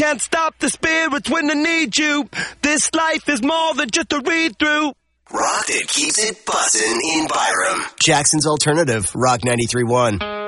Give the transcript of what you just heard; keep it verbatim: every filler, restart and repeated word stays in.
can't stop the spirits when they need you. This life is more than just a read-through. Rock that keeps it bussin' in Byram. Jackson's Alternative, Rock ninety-three point one.